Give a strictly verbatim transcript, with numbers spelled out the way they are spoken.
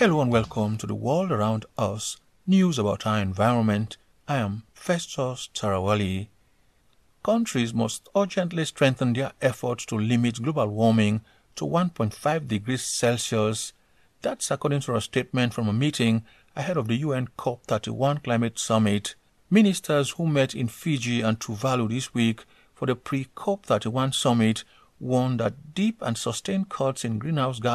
Hello and welcome to the World Around Us, news about our environment. I am Festus Tarawali. Countries must urgently strengthen their efforts to limit global warming to one point five degrees Celsius. That's according to a statement from a meeting ahead of the U N COP thirty-one Climate Summit. Ministers who met in Fiji and Tuvalu this week for the pre-COP thirty-one summit warned that deep and sustained cuts in greenhouse gas